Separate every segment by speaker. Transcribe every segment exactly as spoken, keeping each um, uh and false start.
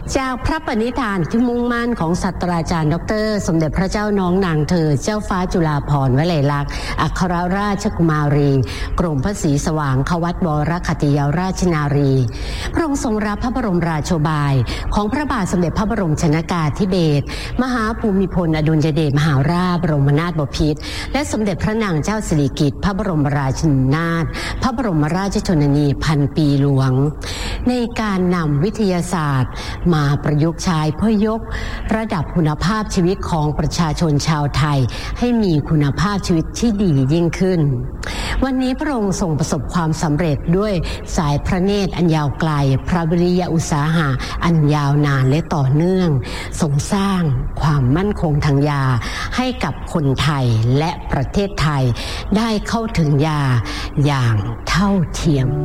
Speaker 1: จากพระปณิธานที่มุ่งมั่นของศาสตราจารย์ดรสมเด็จพระเจ้าน้องนางเธอเจ้าฟ้าจุฬาภรณ์วลัยลักษณ์อัครราชกุมารีกรมพระศรีสว่างควัตวรคัตยราชนารีพระองค์ทรงรับพระบรมราโชบายของพระบาทสมเด็จพระบรมชนกาธิเบศรมหาภูมิพลอดุลยเดชมหาราชบรมนาถบพิตรและสมเด็จพระนางเจ้าสิริกิติ์พระบรมราชินีนาถพระบรมราชชนนีพันปีหลวงในการนำวิทยาศาสตร์มาประยุกต์ใช้เพื่อยกระดับคุณภาพชีวิตของประชาชนชาวไทยให้มีคุณภาพชีวิตที่ดียิ่งขึ้นวันนี้พระองค์ทรงประสบความสำเร็จด้วยสายพระเนตรอันยาวไกลพระวิริยะอุตสาหะอันยาวนานและต่อเนื่องทรงสร้างความมั่นคงทางยาให้กับคนไทยและประเทศไทยได้เข้าถึงยาอย่างเท่าเทียม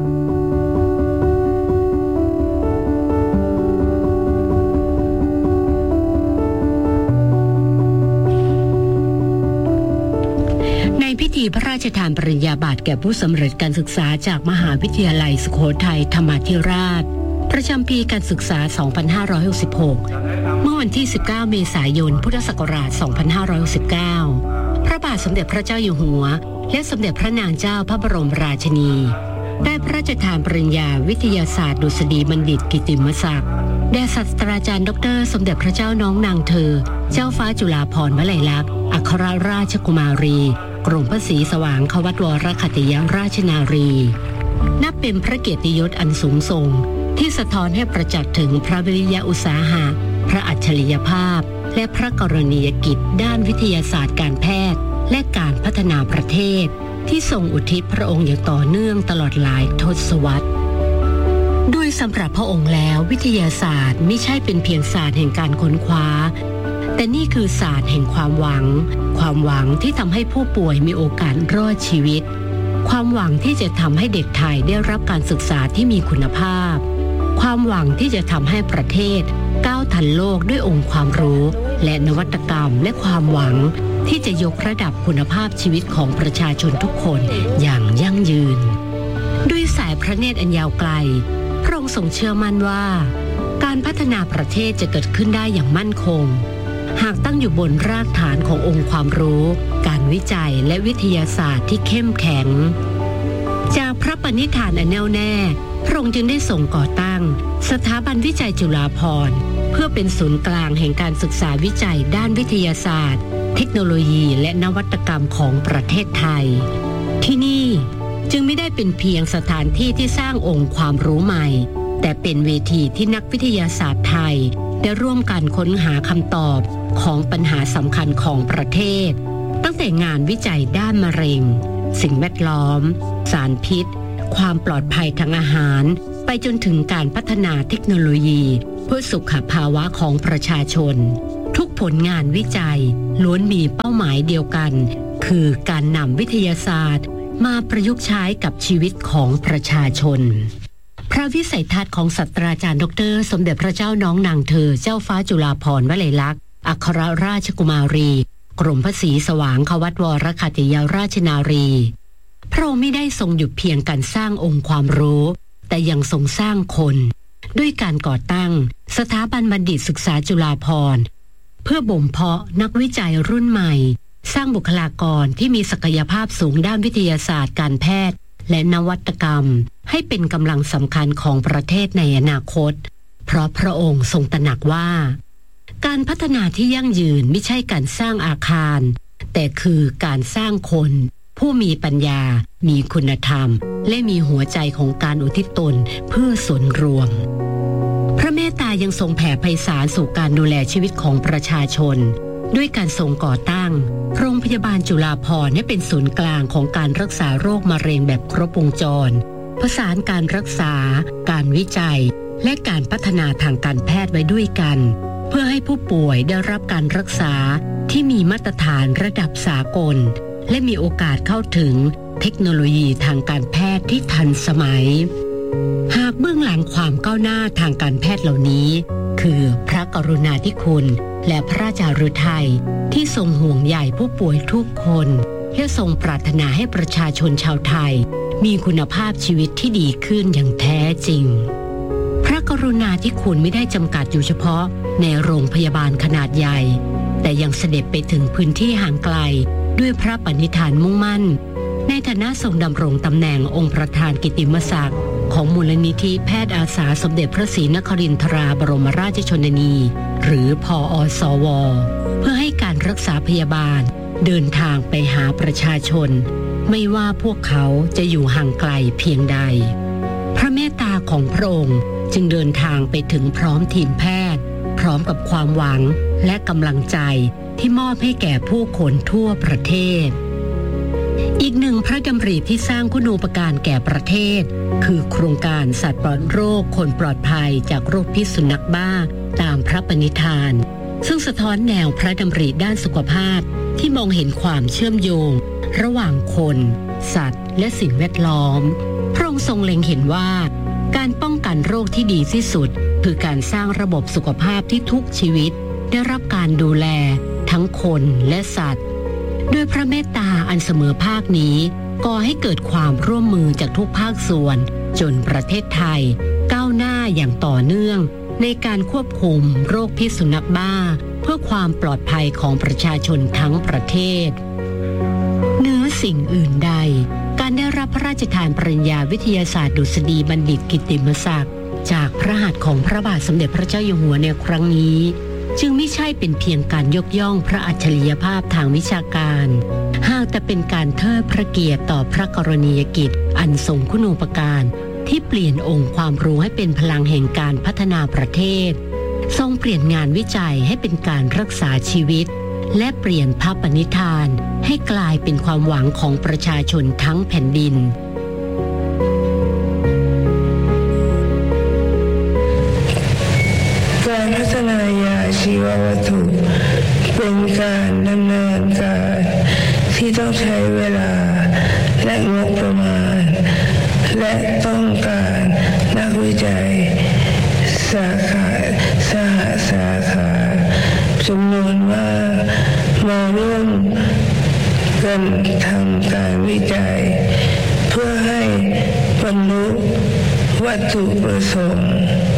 Speaker 1: พิธีพระราชทานปริญญาบัตรแก่ผู้สำเร็จการศึกษาจากมหาวิทยาลัยสุโขทัยธรรมาธิราชประจำปีการศึกษา สองพันห้าร้อยหกสิบหก เมื่อวันที่ สิบเก้า เมษายน พุทธศักราช สองพันห้าร้อยหกสิบเก้า พระบาทสมเด็จพระเจ้าอยู่หัวและสมเด็จพระนางเจ้าพระบรมราชินีได้พระราชทานปริญญาวิทยาศาสตร์ดุษฎีบัณฑิตกิตติมศักดิ์แด่ศาสตราจารย์ดรสมเด็จพระเจ้าน้องนางเธอเจ้าฟ้าจุฬาภรณ์วลัยลักษณ์อัครราชกุมารีกรมพระศรีสว่างควัตวรคัตยราชนารีนับเป็นพระเกียรติยศอันสูงส่งที่สะท้อนให้ประจักษ์ถึงพระวิริยะอุตสาหะพระอัจฉริยภาพและพระกรณียกิจด้านวิทยาศาสตร์การแพทย์และการพัฒนาประเทศที่ทรงอุทิศพระองค์อย่างต่อเนื่องตลอดหลายทศวรรษด้วยสำหรับพระองค์แล้ววิทยาศาสตร์ไม่ใช่เป็นเพียงศาสตร์แห่งการค้นคว้าแต่นี่คือศาสตร์แห่งความหวังความหวังที่ทำให้ผู้ป่วยมีโอกาสรอดชีวิตความหวังที่จะทำให้เด็กไทยได้รับการศึกษาที่มีคุณภาพความหวังที่จะทำให้ประเทศก้าวทันโลกด้วยองค์ความรู้และนวัตกรรมและความหวังที่จะยกระดับคุณภาพชีวิตของประชาชนทุกคนอย่างยั่งยืนด้วยสายพระเนตรอันยาวไกลพระองค์ทรงเชื่อมั่นว่าการพัฒนาประเทศจะเกิดขึ้นได้อย่างมั่นคงหากตั้งอยู่บนรากฐานขององค์ความรู้การวิจัยและวิทยาศาสตร์ที่เข้มแข็งจากพระปณิธานอันแน่วแน่พระองค์จึงได้ทรงก่อตั้งสถาบันวิจัยจุฬาภรณ์เพื่อเป็นศูนย์กลางแห่งการศึกษาวิจัยด้านวิทยาศาสตร์เทคโนโลยีและนวัตกรรมของประเทศไทยที่นี่จึงไม่ได้เป็นเพียงสถานที่ที่สร้างองค์ความรู้ใหม่แต่เป็นเวทีที่นักวิทยาศาสตร์ไทยได้ร่วมกันค้นหาคำตอบของปัญหาสำคัญของประเทศตั้งแต่งานวิจัยด้านมะเร็งสิ่งแวดล้อมสารพิษความปลอดภัยทางอาหารไปจนถึงการพัฒนาเทคโนโลยีเพื่อสุขภาวะของประชาชนทุกผลงานวิจัยล้วนมีเป้าหมายเดียวกันคือการนำวิทยาศาสตร์มาประยุกต์ใช้กับชีวิตของประชาชนพระวิสัยทัศน์ของศาสตราจารย์ดรสมเด็จพระเจ้าน้องนางเธอเจ้าฟ้าจุฬาภรณ์วลัยลักษณ์อัครราชกุมารีกรมพระศรีสว่างควัตวรคัตยราชนารีพระองค์ไม่ได้ทรงหยุดเพียงการสร้างองค์ความรู้แต่ยังทรงสร้างคนด้วยการก่อตั้งสถาบันบัณฑิตศึกษาจุฬาภรณ์เพื่อบ่มเพาะนักวิจัยรุ่นใหม่สร้างบุคลากรที่มีศักยภาพสูงด้านวิทยาศาสตร์การแพทย์และนวัตกรรมให้เป็นกำลังสำคัญของประเทศในอนาคตเพราะพระองค์ทรงตระหนักว่าการพัฒนาที่ยั่งยืนไม่ใช่การสร้างอาคารแต่คือการสร้างคนผู้มีปัญญามีคุณธรรมและมีหัวใจของการอุทิศตนเพื่อส่วนรวมพระเมตตายังทรงแผ่ไพศาลสู่การดูแลชีวิตของประชาชนด้วยการทรงก่อตั้งโรงพยาบาลจุฬาภรณ์ให้เป็นศูนย์กลางของการรักษาโรคมะเร็งแบบครบวงจรผสานการรักษาการวิจัยและการพัฒนาทางการแพทย์ไว้ด้วยกันเพื่อให้ผู้ป่วยได้รับการรักษาที่มีมาตรฐานระดับสากลและมีโอกาสเข้าถึงเทคโนโลยีทางการแพทย์ที่ทันสมัยหากเบื้องหลังความก้าวหน้าทางการแพทย์เหล่านี้คือพระกรุณาธิคุณและพระราชาฤทัยที่ทรงห่วงใยผู้ป่วยทุกคนและทรงปรารถนาให้ประชาชนชาวไทยมีคุณภาพชีวิตที่ดีขึ้นอย่างแท้จริงพระกรุณาธิคุณไม่ได้จำกัดอยู่เฉพาะในโรงพยาบาลขนาดใหญ่แต่ยังเสด็จไปถึงพื้นที่ห่างไกลด้วยพระปณิธานมุ่งมั่นในฐานะทรงดำรงตำแหน่งองค์ประธานกิตติมศักดิ์ของมูลนิธิแพทย์อาสาสมเด็จพระศรีนครินทราบรมราชชนนีหรือพอสวเพื่อให้การรักษาพยาบาลเดินทางไปหาประชาชนไม่ว่าพวกเขาจะอยู่ห่างไกลเพียงใดพระเมตตาของพระองค์จึงเดินทางไปถึงพร้อมทีมแพทย์พร้อมกับความหวังและกำลังใจที่มอบให้แก่ผู้คนทั่วประเทศอีกหนึ่งพระดำริที่สร้างคุณูปการแก่ประเทศคือโครงการสัตว์ปลอดโรคคนปลอดภัยจากโรคพิษสุนัขบ้าตามพระปณิธานซึ่งสะท้อนแนวพระดำริด้านสุขภาพที่มองเห็นความเชื่อมโยงระหว่างคนสัตว์และสิ่งแวดล้อมพระองค์ทรงเล็งเห็นว่าการป้องกันโรคที่ดีที่สุดคือการสร้างระบบสุขภาพที่ทุกชีวิตได้รับการดูแลทั้งคนและสัตว์ด้วยพระเมตตาอันเสมอภาคนี้ก่อให้เกิดความร่วมมือจากทุกภาคส่วนจนประเทศไทยก้าวหน้าอย่างต่อเนื่องในการควบคุมโรคพิษสุนัขบ้าเพื่อความปลอดภัยของประชาชนทั้งประเทศเหนือสิ่งอื่นใดการได้รับพระราชทานปริญญาวิทยาศาสตร์ดุษฎีบัณฑิตกิตติมศักดิ์จากพระหัตถ์ของพระบาทสมเด็จพระเจ้าอยู่หัวในครั้งนี้จึงไม่ใช่เป็นเพียงการยกย่องพระอัจฉริยภาพทางวิชาการหากแต่เป็นการเทิดพระเกียรติต่อพระกรณียกิจอันทรงคุณูปการที่เปลี่ยนองค์ความรู้ให้เป็นพลังแห่งการพัฒนาประเทศทรงเปลี่ยนงานวิจัยให้เป็นการรักษาชีวิตและเปลี่ยนพระปณิธานให้กลายเป็นความหวังของประชาชนทั้งแผ่นดิน
Speaker 2: การพัฒนายาชีววัตถุเป็นการดำเนินการที่ต้องใช้เวลาและงบประมาณและต้องการนักวิจัยสาขาสหสาขาจำนวนมากมาร่วมกันทำการวิจัยเพื่อให้บรรลุวัตถุประสงค์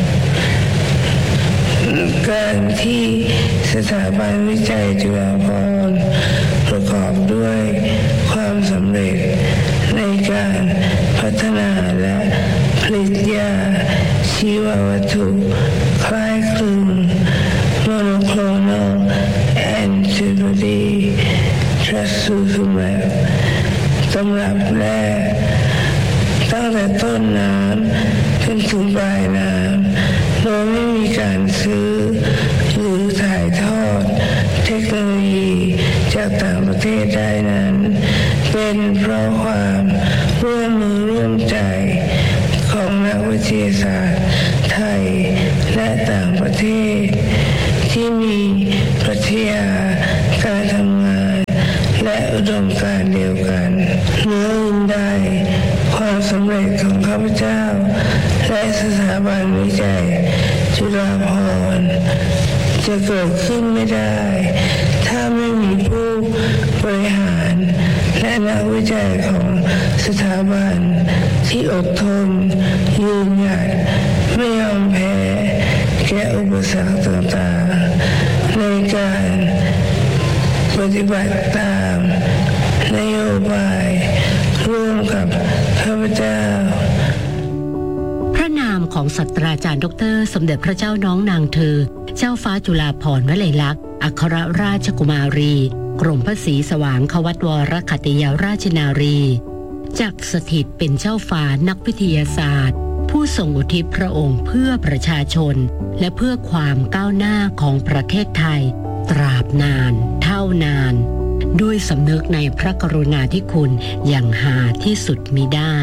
Speaker 2: การที่สถาบันวิจัยจุฬาภรณ์ประกอบด้วยความสำเร็จในการพัฒนาและผลิตยาชีววัตถุคล้ายคลึง monoclonal antibody trastuzumab ตำรับแรกตั้งแต่ต้นน้ำจนถึงปลายน้ำโดยไม่มีการซื้อหรือถ่ายทอดเทคโนโลยีจากต่างประเทศได้นั้นเป็นเพราะความร่วมมือร่วมใจของนักวิทยาศาสตร์ไทยและต่างประเทศที่มีปรัชญาการทำงานและอุดมการณ์เดียวกันเหนืออื่นใดความสำเร็จของข้าพเจ้าและสถาบันวิจัยจุฬาภรณ์จะเกิดขึ้นไม่ได้ถ้าไม่มีผู้บริหารและนักวิจัยของสถาบันที่อดทนยืนหยัดไม่ยอมแพ้แก่อุปสรรคต่างๆในการปฏิบัติตามนโยบายร่วมกับข้าพเจ้า
Speaker 1: พระนามของศาสตราจารย์ดรสมเด็จพระเจ้าน้องนางเธอเจ้าฟ้าจุฬาภรณ์วลัยลักษณ์อัครราชกุมารีกรมพระศรีสว่างควัตวรขัตติยาราชนารีจักสถิตเป็นเจ้าฟ้านักวิทยาศาสตร์ผู้ทรงอุทิศพระองค์เพื่อประชาชนและเพื่อความก้าวหน้าของประเทศไทยตราบนานเท่านานด้วยสำนึกในพระกรุณาธิคุณอย่างหาที่สุดมิได้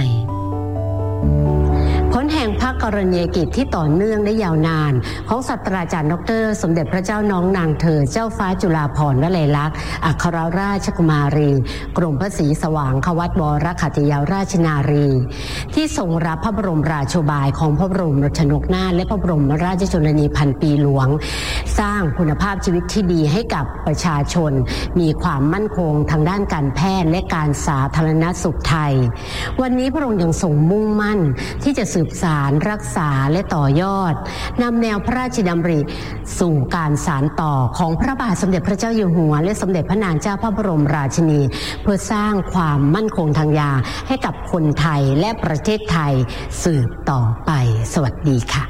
Speaker 1: ผลแห่งพระกรณียกิจที่ต่อเนื่องและยาวนานของศาสตราจารย์ดรสมเด็จพระเจ้าน้องนางเธอเจ้าฟ้าจุฬาภรณ์วลัยลักษณ์อัครราชกุมารีกรมพระศรีสว่างควัตวรขัตติยาราชนารีที่ทรงรับพระบรมราโชบายของพระบรมราชนกนาถและพระบรมราชชนนีพันปีหลวงสร้างคุณภาพชีวิตที่ดีให้กับประชาชนมีความมั่นคงทางด้านการแพทย์และการสาธารณสุขไทยวันนี้พระองค์ยังทรงมุ่งมั่นที่จะสืบสานรักษาและต่อยอดนำแนวพระราชดำริสู่การสานต่อของพระบาทสมเด็จพระเจ้าอยู่หัวและสมเด็จพระนางเจ้าพระบรมราชินีเพื่อสร้างความมั่นคงทางยาให้กับคนไทยและประเทศไทยสืบต่อไปสวัสดีค่ะ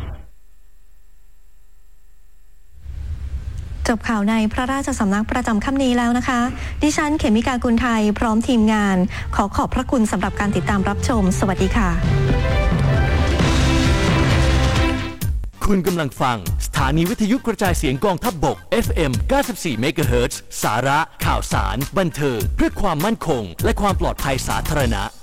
Speaker 3: จบข่าวในพระราชสำนักประจำค่ำนี้แล้วนะคะดิฉันเขมิกากุลไทยพร้อมทีมงานขอขอบพระคุณสำหรับการติดตามรับชมสวัสดีค่ะ
Speaker 4: คุณกำลังฟังสถานีวิทยุกระจายเสียงกองทัพบก เอฟ เอ็ม เก้าสิบสี่ เมกะเฮิรตซ์ สาระข่าวสารบันเทิงเพื่อความมั่นคงและความปลอดภัยสาธารณะ